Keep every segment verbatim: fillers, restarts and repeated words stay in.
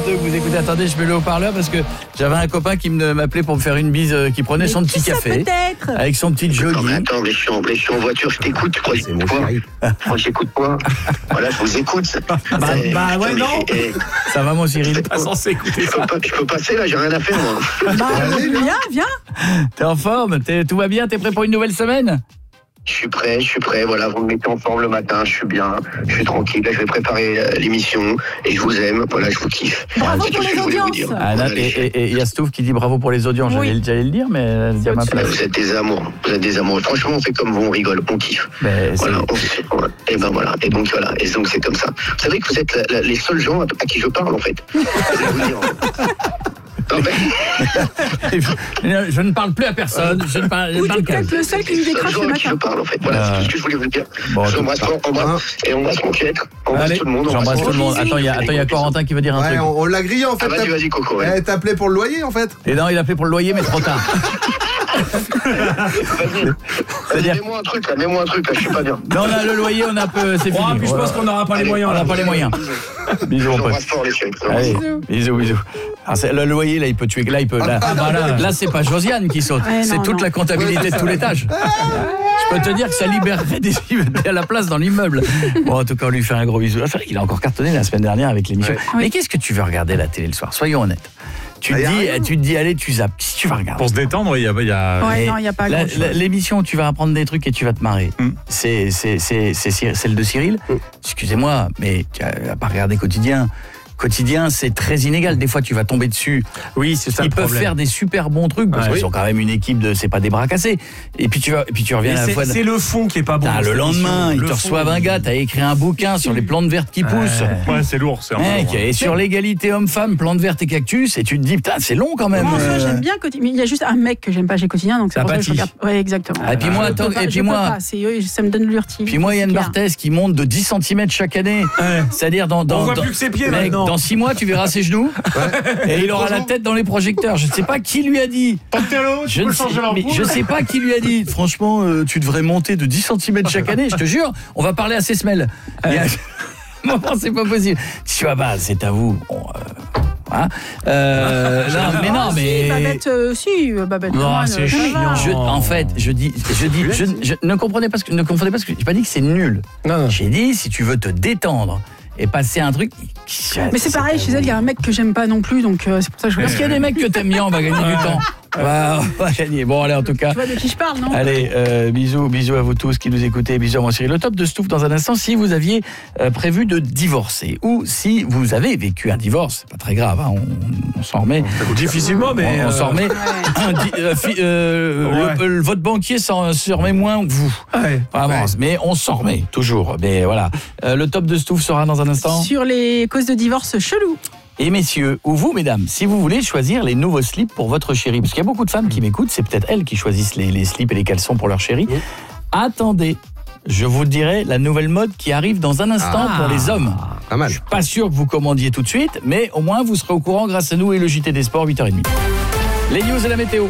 deux que vous écoutez. Attendez, je mets le haut-parleur parce que j'avais un copain qui me- m'appelait pour me faire une bise, euh, qui prenait Mais son qui petit ça café peut être avec son petit Non, mais jogging. attends, mais je suis en, mais je suis en voiture, je t'écoute, tu crois que j'écoute quoi? Tu crois que j'écoute quoi? Voilà, je vous écoute. Bah, Eh, bah, putain, ouais, mais non. j'ai- eh, Ça va, mon Cyril? Pas censé écouter je, peux ça. pas- je peux passer là, j'ai rien à faire moi. Bah, viens, viens. T'es en forme? T'es- Tout va bien? T'es prêt pour une nouvelle semaine? Je suis prêt, je suis prêt, voilà, vous me mettez en forme le matin, je suis bien, je suis tranquille, là je vais préparer euh, l'émission et je vous aime, voilà, je vous kiffe. Bravo C'est tout pour ce les que je voulais vous audiences. dire. Ah, là, Voilà, et les et- et il y a Stouff qui dit bravo pour les audiences. Oui. J'allais, j'allais le dire, mais elle dit à ma C'est place. Vous êtes des amours, vous êtes des amours. Franchement, on fait comme vous, on rigole, on kiffe. Mais c'est- Voilà, on fait- voilà. Et ben voilà, et donc voilà, et donc c'est comme ça. Vous savez que vous êtes la- la- les seuls gens à, à qui je parle en fait. Je vais vous dire. Non, mais, je ne parle plus à personne. Je ne parle, je Ou parle tu qu'à- peut-être le seul qui les nous seuls décroche gens le à qui je matin. parle en fait. Voilà, Euh, c'est ce que je voulais vous dire. bon, je embrasse fort, embrasse, et on embrasse mon piètre, on embrasse Allez, tout le monde. on j'embrasse embrasse tout le monde. Bisous. Attends, il y a, attends, il y a Corentin qui veut dire un Ouais, truc. on, on l'a grillé en fait. Ah, vas-y, t'as- vas-y, Coco. Ouais. Eh, t'appelais pour le loyer en fait. Et non, il a appelé pour le loyer, mais trop tard. Vas-y, vas-y, C'est-à-dire- mets-moi un truc, là, mets-moi un truc, là, je suis pas bien. Non, là, le loyer, on a peu, c'est Oh, fini. puis je pense qu'on n'aura pas les Allez, moyens. On là. n'a pas les moyens. Bisous, mon pote. J'embrasse fort les chiens. Allez, Bisous. bisous, bisous. Alors, c'est- le loyer, là, il peut tuer. Là, il peut. Là, Ah, bah, là. là, c'est pas Josiane qui saute. Ouais, c'est non, toute non. la comptabilité de tout l'étage. Je peux te dire que ça libérerait des à la place dans l'immeuble. Bon, en tout cas, on lui fait un gros bisou. Ah, c'est vrai qu'il a encore cartonné la semaine dernière avec l'émission. Ouais. Mais qu'est-ce que tu veux regarder la télé le soir? Soyons honnêtes. Tu te Ah, y a dis, rien. tu te dis, allez, tu zappes. Qu'est-ce que tu vas regarder? Pour se détendre, il y a. il y a- Ouais, Mais non, il n'y a pas la- grand-chose. la- L'émission, tu vas apprendre des trucs et tu vas te marrer. Mm. C'est, c'est, c'est, c'est Cyr- celle de Cyril. Mm. Excusez-moi, mais tu n'as pas regardé Quotidien. Quotidien, c'est très inégal. Des fois, tu vas tomber dessus. Oui, c'est ça Ils le peuvent problème. faire des super bons trucs parce Ouais. qu'ils sont quand même une équipe de, c'est pas des bras cassés. Et puis tu vas, et puis tu reviens Mais à la c'est, fois. de- c'est le fond qui est pas bon. Putain, dans le cette lendemain, émission. ils Le te fond. reçoivent un gars. T'as écrit un bouquin sur les plantes vertes qui poussent. Ouais, c'est lourd. C'est un peu Mec, lourd. et sur l'égalité homme-femme, plantes vertes et cactus, et tu te dis, putain, c'est long quand même. Moi, en soi, Euh, j'aime bien Quotidien. Mais il y a juste un mec que j'aime pas chez Quotidien, donc c'est La pour ça que je Paty. regarde. Ouais, exactement. Ah, et puis moi, Je attends, peux pas, et je puis peux moi- pas, c'est- eux, ça me donne l'urticaire. Puis moi, Yann Barthès qui monte de dix centimètres chaque année. Ouais. C'est-à-dire dans, dans, On voit dans- plus que ses pieds mec, maintenant. dans six mois, tu verras ses genoux et il aura la tête dans les projecteurs. Je ne sais pas qui lui a dit. Je ne sais, mais je sais pas qui lui a dit. Franchement, euh, tu devrais monter de dix centimètres chaque année. Je te jure, on va parler à ces semelles. Il y a- Non, c'est pas possible. Tu vois, bah, c'est à vous. Bon, euh, hein. Euh, non, mais non, Ah, si, mais. Babette, euh, si, euh, Babette. Non, Lemoine, c'est euh, ça chiant. va. Je- en fait, je dis, je dis, je, je- ne comprenez pas ce que, ne confondez pas ce que j'ai pas dit que c'est nul. Non, non. J'ai dit si tu veux te détendre et passer un truc. Mais c'est pareil, chez elle, il y a un mec que j'aime pas non plus, donc euh, c'est pour ça que je Parce regarde. qu'il y a des mecs que t'aimes bien, on va gagner du temps. Ouais, on va gagner. Bon, allez, en tout cas. Tu vois de qui je parle, non? Allez, euh, bisous, bisous à vous tous qui nous écoutez, bisous à moi Cyril. Le top de Stouff dans un instant. Si vous aviez euh, prévu de divorcer ou si vous avez vécu un divorce, c'est pas très grave, hein, on, on s'en remet. Difficilement, mais. on, on s'en euh, remet. Un di- euh, fi- euh, Ouais. le- le- votre banquier s'en se remet moins que vous. Ouais. Vraiment, mais on s'en remet toujours. Mais voilà. Euh, le top de Stouff sera dans un instant. Sur les causes de divorce chelou. Et messieurs, ou vous mesdames, si vous voulez choisir les nouveaux slips pour votre chérie, parce qu'il y a beaucoup de femmes qui m'écoutent, c'est peut-être elles qui choisissent les, les slips et les caleçons pour leur chérie. Attendez, je vous dirai la nouvelle mode qui arrive dans un instant Ah. pour les hommes. Pas mal. Je suis pas sûr que vous commandiez tout de suite, mais au moins vous serez au courant grâce à nous et le J T des Sports, huit heures trente. Les news et la météo.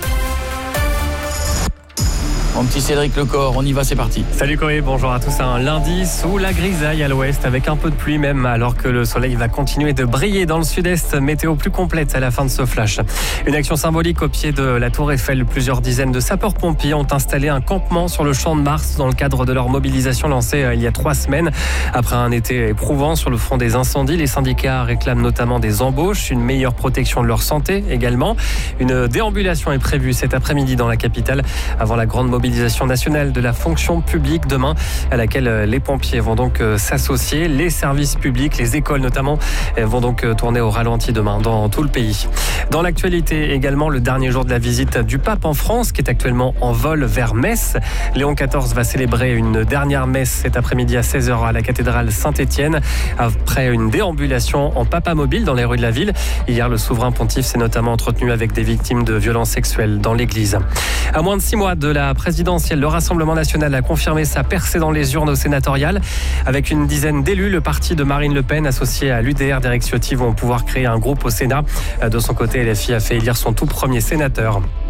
Mon petit Cédric Lecor, on y va, c'est parti. Salut Corée, bonjour à tous. Un lundi sous la grisaille à l'ouest avec un peu de pluie même alors que le soleil va continuer de briller dans le sud-est. Météo plus complète à la fin de ce flash. Une action symbolique au pied de la tour Eiffel. Plusieurs dizaines de sapeurs-pompiers ont installé un campement sur le champ de Mars dans le cadre de leur mobilisation lancée il y a trois semaines. Après un été éprouvant sur le front des incendies, les syndicats réclament notamment des embauches, une meilleure protection de leur santé également. Une déambulation est prévue cet après-midi dans la capitale avant la grande mobilisation nationale de la fonction publique demain à laquelle les pompiers vont donc s'associer. Les services publics, les écoles notamment vont donc tourner au ralenti demain dans tout le pays. Dans l'actualité également, le dernier jour de la visite du pape en France qui est actuellement en vol vers Metz. Léon quatorze va célébrer une dernière messe cet après-midi à seize heures à la cathédrale Saint-Étienne après une déambulation en papamobile dans les rues de la ville. Hier, le souverain pontife s'est notamment entretenu avec des victimes de violences sexuelles dans l'église. À moins de six mois de la présidentielle, le Rassemblement national a confirmé sa percée dans les urnes sénatoriales. Avec une dizaine d'élus, le parti de Marine Le Pen associé à l'U D R d'Éric Ciotti vont pouvoir créer un groupe au Sénat. De son côté, L F I a fait élire son tout premier sénateur.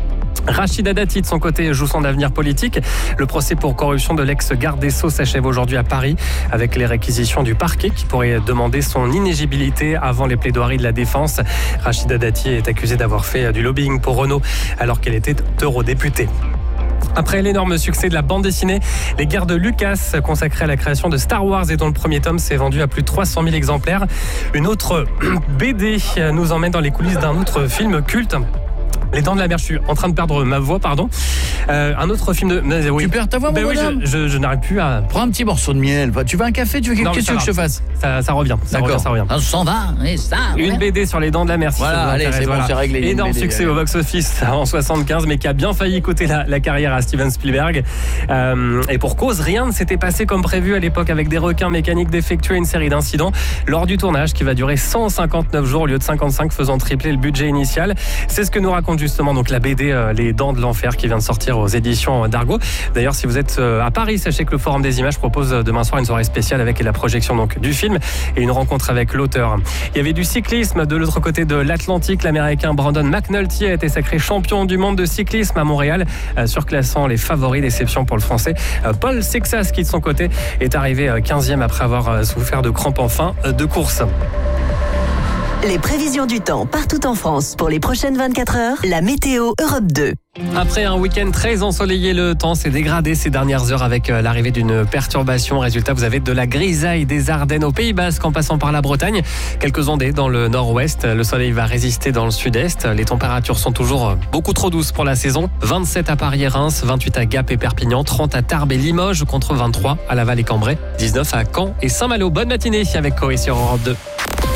Rachida Dati, de son côté, joue son avenir politique. Le procès pour corruption de l'ex-garde des Sceaux s'achève aujourd'hui à Paris avec les réquisitions du parquet qui pourrait demander son inéligibilité avant les plaidoiries de la défense. Rachida Dati est accusée d'avoir fait du lobbying pour Renault alors qu'elle était eurodéputée. Après l'énorme succès de la bande dessinée, Les Guerres de Lucas, consacrée à la création de Star Wars et dont le premier tome s'est vendu à plus de trois cent mille exemplaires, une autre B D nous emmène dans les coulisses d'un autre film culte. Les Dents de la Mer, je suis en train de perdre ma voix, pardon. Euh, un autre film de... Euh, oui. Tu perds ta voix, mon ben oui, je, je, je n'arrive plus à... Prends un petit morceau de miel. Tu veux un café? Tu veux quelque chose que je te fasse? ça, ça revient, ça revient, ça revient. On s'en va, et ça... Une ouais. B D sur les Dents de la Mer. Si voilà, allez, c'est voilà. bon, c'est réglé. Énorme B D, succès allez. au box-office en soixante-quinze, mais qui a bien failli coûter la, la carrière à Steven Spielberg. Euh, et pour cause, rien ne s'était passé comme prévu à l'époque avec des requins mécaniques défectueux et une série d'incidents lors du tournage qui va durer cent cinquante-neuf jours au lieu de cinquante-cinq, faisant tripler le budget initial. C'est ce que nous raconte justement donc la B D euh, Les Dents de l'Enfer qui vient de sortir aux éditions d'Argo. D'ailleurs, si vous êtes à Paris, sachez que le Forum des Images propose demain soir une soirée spéciale avec la projection donc du film et une rencontre avec l'auteur. Il y avait du cyclisme de l'autre côté de l'Atlantique. L'Américain Brandon McNulty a été sacré champion du monde de cyclisme à Montréal, surclassant les favoris. Déception pour le Français Paul Sexas qui de son côté est arrivé quinzième après avoir souffert de crampes en fin de course. Les prévisions du temps partout en France pour les prochaines vingt-quatre heures, la météo Europe deux. Après un week-end très ensoleillé, le temps s'est dégradé ces dernières heures avec l'arrivée d'une perturbation. Résultat, vous avez de la grisaille des Ardennes au Pays Basque en passant par la Bretagne. Quelques ondées dans le nord-ouest. Le soleil va résister dans le sud-est. Les températures sont toujours beaucoup trop douces pour la saison. vingt-sept à Paris et Reims, vingt-huit à Gap et Perpignan, trente à Tarbes et Limoges contre vingt-trois à Laval et Cambrai, dix-neuf à Caen et Saint-Malo. Bonne matinée avec Coé sur Europe deux.